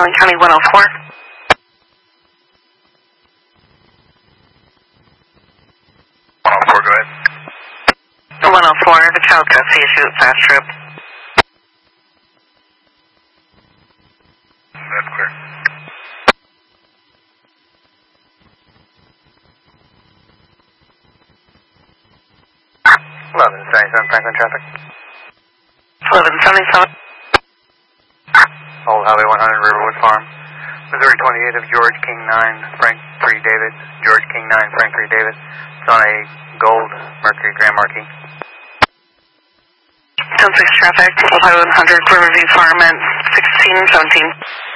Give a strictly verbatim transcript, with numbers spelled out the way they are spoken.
Allen County one oh four. one oh four, go ahead. one oh four, the child custody issue, fast trip. That's clear. eleven seventy-seven Franklin traffic. eleven seventy-seven. Old Highway one hundred, Riverwood Farm. Missouri twenty-eight of George King nine, Frank three David. George King nine, Frank three David. It's on a gold Mercury Grand Marquis. ten six traffic, Old Highway one hundred, Riverview Farm at sixteen seventeen.